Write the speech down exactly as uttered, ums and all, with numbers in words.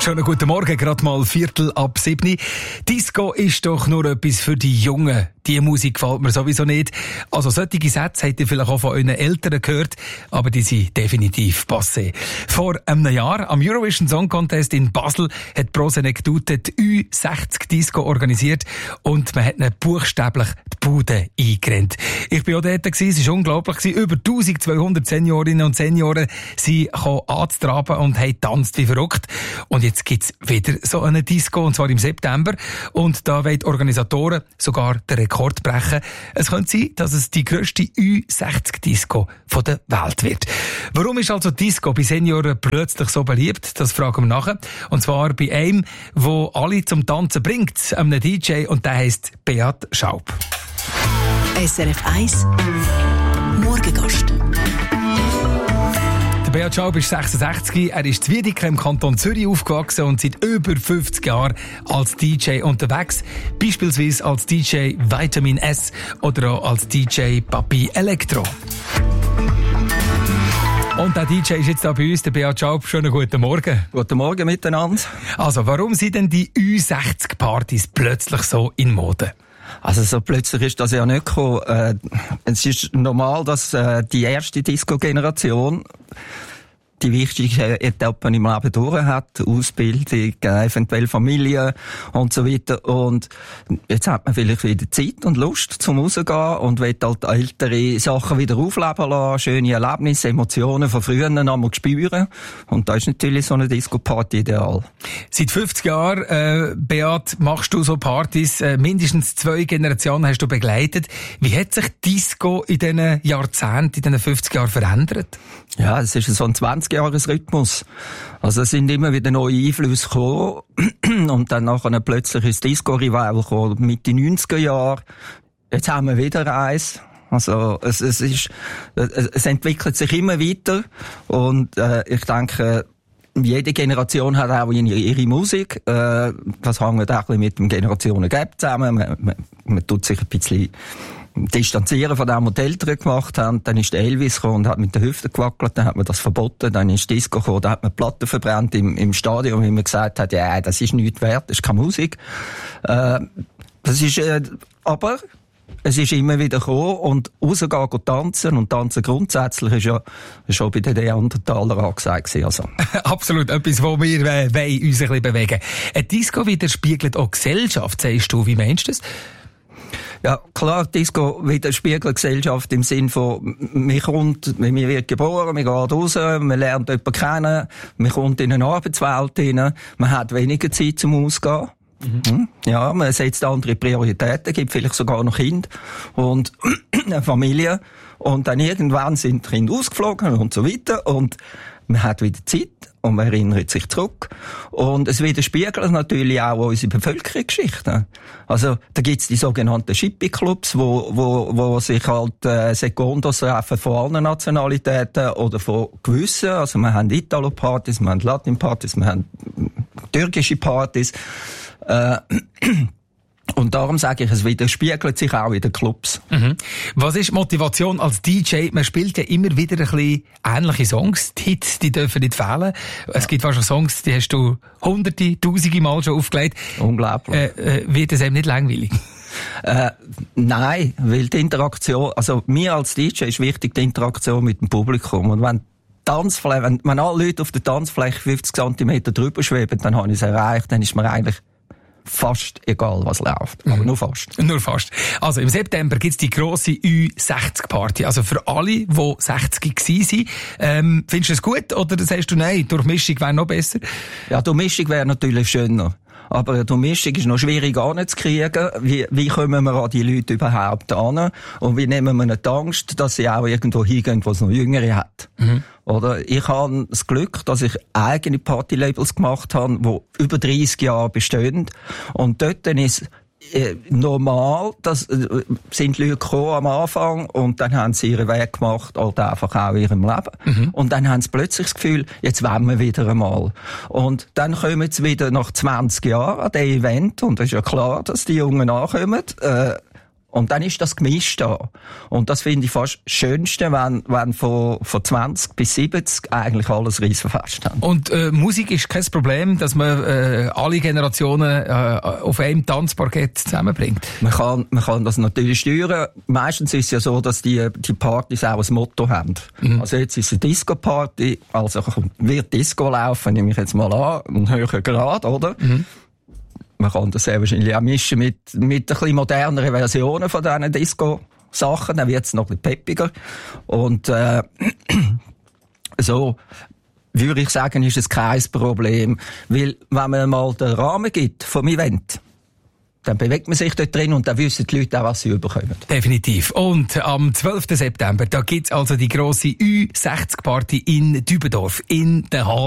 Schönen guten Morgen, gerade mal Viertel ab sieben. Disco ist doch nur etwas für die Jungen. Die Musik gefällt mir sowieso nicht. Also solche Sätze habt ihr vielleicht auch von euren Eltern gehört, aber die sind definitiv passé. Vor einem Jahr am Eurovision Song Contest in Basel hat Pro Senectute die Ü sechzig Disco organisiert und man hat ihnen buchstäblich die Bude eingerannt. Ich bin auch dort gewesen, es war unglaublich. Über eintausendzweihundert Seniorinnen und Senioren sind anzutraben und haben getanzt wie verrückt. Und jetzt gibt's wieder so eine Disco, und zwar im September. Und da wollen die Organisatoren sogar den Rekord brechen. Es könnte sein, dass es die grösste Ü sechzig Disco von der Welt wird. Warum ist also Disco bei Senioren plötzlich so beliebt? Das fragen wir nachher. Und zwar bei einem, der alle zum Tanzen bringt, einem D J, und der heisst Beat Schaub. S R F eins Morgengast. Der Beat Schaub ist sechsundsechzig, er ist in Wiedeke im Kanton Zürich aufgewachsen und seit über fünfzig Jahren als D J unterwegs. Beispielsweise als D J Vitamin S oder auch als D J Papi Elektro. Und der D J ist jetzt da bei uns, der Beat Schaub. Schönen guten Morgen. Guten Morgen miteinander. Also, warum sind denn die Ü sechzig Partys plötzlich so in Mode? Also so plötzlich ist das ja nicht gekommen. Äh, es ist normal, dass äh, die erste Disco-Generation die wichtigsten Etappen im Leben durch hat, Ausbildung, eventuell Familie und so weiter. Und jetzt hat man vielleicht wieder Zeit und Lust zum Rausgehen und will halt ältere Sachen wieder aufleben lassen, schöne Erlebnisse, Emotionen von früher einmal spüren. Und da ist natürlich so eine Disco-Party ideal. Seit fünfzig Jahren, äh, Beat, machst du so Partys. Äh, mindestens zwei Generationen hast du begleitet. Wie hat sich Disco in diesen Jahrzehnten, in diesen fünfzig Jahren verändert? Ja, es ist so ein zwanzig-Jahres-Rhythmus. Also es sind immer wieder neue Einflüsse gekommen. Und dann nachher plötzlich ist das Disco-Revival gekommen, Mitte neunziger Jahre. Jetzt haben wir wieder eins. Also es, es ist, es, es entwickelt sich immer weiter. Und äh, ich denke, jede Generation hat auch ihre, ihre Musik. Äh, das hängt auch ein bisschen mit dem Generationen-Gap zusammen. Man, man, man tut sich ein bisschen distanzieren von dem, was die Eltern gemacht haben. Dann ist Elvis gekommen und hat mit den Hüften gewackelt, dann hat man das verboten. Dann ist Disco gekommen, da hat man Platten verbrannt im, im Stadion, wie man gesagt hat, ja, das ist nichts wert, das ist keine Musik. Äh, das ist, äh, aber es ist immer wieder gekommen und rausgehen und tanzen und tanzen grundsätzlich ist ja schon bei den Neandertaler angesagt gewesen. Also. Absolut, etwas, wo wir äh, wollen, uns ein bisschen bewegen. Ein Disco widerspiegelt auch Gesellschaft, sagst du, wie meinst du das? Ja, klar, Disco widerspiegelt Gesellschaft im Sinn von, man kommt, man wird geboren, man geht raus, man lernt jemanden kennen, man kommt in eine Arbeitswelt hinein, man hat weniger Zeit zum Ausgehen. Mhm. Ja, man setzt andere Prioritäten, gibt vielleicht sogar noch Kinder und eine Familie. Und dann irgendwann sind die Kinder ausgeflogen und so weiter. Und man hat wieder Zeit und man erinnert sich zurück. Und es widerspiegelt natürlich auch unsere Bevölkerungsgeschichte. Also, da gibt's die sogenannten Shippy-Clubs, wo, wo, wo sich halt äh, Sekundos treffen von allen Nationalitäten oder von gewissen. Also, wir haben Italo-Partys, wir haben Latin-Partys, wir haben türkische Partys. Äh, Und darum sage ich, es widerspiegelt sich auch in den Clubs. Mhm. Was ist Motivation als D J? Man spielt ja immer wieder ein bisschen ähnliche Songs. Die Hits, die dürfen nicht fehlen. Es gibt fast schon Songs, die hast du hunderte, tausende Mal schon aufgelegt. Unglaublich. Äh, äh, wird es eben nicht langweilig? Äh, nein, weil die Interaktion, also mir als D J ist wichtig, die Interaktion mit dem Publikum. Und wenn Tanzfläche, wenn, wenn alle Leute auf der Tanzfläche fünfzig Zentimeter drüber schweben, dann habe ich es erreicht, dann ist mir eigentlich fast egal, was läuft. Aber nur fast. Nur fast. Also im September gibt's die grosse Ü sechzig Party. Also für alle, die sechzig waren. Ähm, findest du es gut? Oder sagst du, nein, Durchmischung wäre noch besser? Ja, Durchmischung wäre natürlich schöner. Aber eine Durchmischung ist noch schwierig anzukriegen. Wie, wie kommen wir an die Leute überhaupt an? Und wie nehmen wir nicht die Angst, dass sie auch irgendwo hingehen, wo es noch Jüngere hat? Mhm. Oder ich habe das Glück, dass ich eigene Partylabels gemacht habe, die über dreissig Jahre bestehen. Und dort ist äh, normal, dass äh, sind Leute gekommen am Anfang und dann haben sie ihren Weg gemacht, halt einfach auch in ihrem Leben. Mhm. Und dann haben sie plötzlich das Gefühl, jetzt wollen wir wieder einmal. Und dann kommen sie wieder nach zwanzig Jahren an das Event und es ist ja klar, dass die Jungen ankommen. Äh, Und dann ist das gemischt da. Und das finde ich fast das Schönste, wenn, wenn von, von zwanzig bis siebzig eigentlich alles Reisverfest haben. Und äh, Musik ist kein Problem, dass man äh, alle Generationen äh, auf einem Tanzparkett zusammenbringt? Man kann, man kann das natürlich steuern. Meistens ist es ja so, dass die, die Partys auch ein Motto haben. Mhm. Also jetzt ist es eine Disco-Party, also wird Disco laufen, nehme ich jetzt mal an, einen höheren Grad, oder? Mhm. Man kann das sehr wahrscheinlich auch mischen mit, mit ein bisschen moderneren Versionen von diesen Disco-Sachen, dann wird es noch ein bisschen peppiger. Und äh, so würde ich sagen, ist es kein Problem, weil wenn man mal den Rahmen gibt vom Event, dann bewegt man sich dort drin und dann wissen die Leute auch, was sie überkommen. Definitiv. Und am zwölften September, da gibt's also die grosse Ü sechzig Party in Dübendorf, in der Halle.